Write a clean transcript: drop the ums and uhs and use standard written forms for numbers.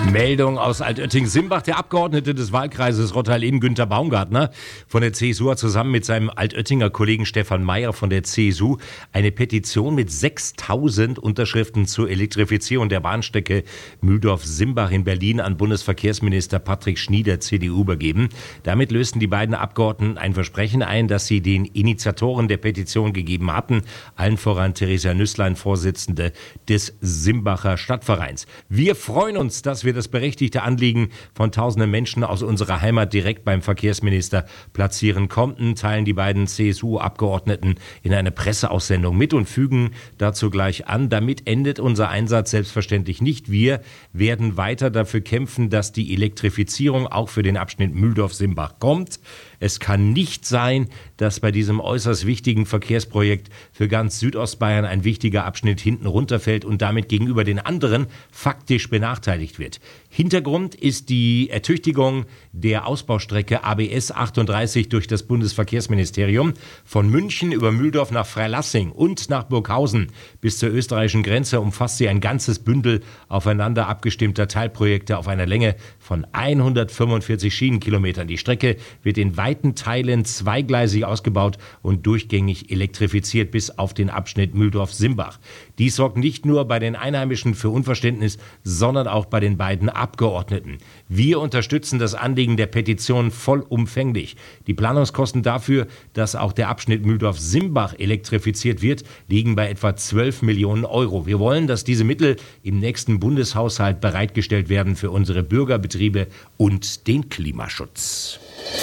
Meldung aus Altötting-Simbach. Der Abgeordnete des Wahlkreises Rottal-Inn, Günther Baumgartner von der CSU, hat zusammen mit seinem Altöttinger Kollegen Stefan Mayer von der CSU eine Petition mit 6.000 Unterschriften zur Elektrifizierung der Bahnstrecke Mühldorf-Simbach in Berlin an Bundesverkehrsminister Patrick Schnieder, CDU, übergeben. Damit lösten die beiden Abgeordneten ein Versprechen ein, das sie den Initiatoren der Petition gegeben hatten, allen voran Theresa Nüßlein, Vorsitzende des Simbacher Stadtvereins. Wir freuen uns, dass wir das berechtigte Anliegen von tausenden Menschen aus unserer Heimat direkt beim Verkehrsminister platzieren konnten, teilen die beiden CSU-Abgeordneten in einer Presseaussendung mit und fügen dazu gleich an: Damit endet unser Einsatz selbstverständlich nicht. Wir werden weiter dafür kämpfen, dass die Elektrifizierung auch für den Abschnitt Mühldorf-Simbach kommt. Es kann nicht sein, dass bei diesem äußerst wichtigen Verkehrsprojekt für ganz Südostbayern ein wichtiger Abschnitt hinten runterfällt und damit gegenüber den anderen faktisch benachteiligt wird. Hintergrund ist die Ertüchtigung der Ausbaustrecke ABS 38 durch das Bundesverkehrsministerium. Von München über Mühldorf nach Freilassing und nach Burghausen bis zur österreichischen Grenze umfasst sie ein ganzes Bündel aufeinander abgestimmter Teilprojekte auf einer Länge von 145 Schienenkilometern. Die Strecke wird in weiten Teilen zweigleisig ausgebaut und durchgängig elektrifiziert bis auf den Abschnitt Mühldorf-Simbach. Dies sorgt nicht nur bei den Einheimischen für Unverständnis, sondern auch bei den beiden Abgeordneten. Wir unterstützen das Anliegen der Petition vollumfänglich. Die Planungskosten dafür, dass auch der Abschnitt Mühldorf-Simbach elektrifiziert wird, liegen bei etwa 12 Millionen Euro. Wir wollen, dass diese Mittel im nächsten Bundeshaushalt bereitgestellt werden für unsere Bürgerbetriebe und den Klimaschutz.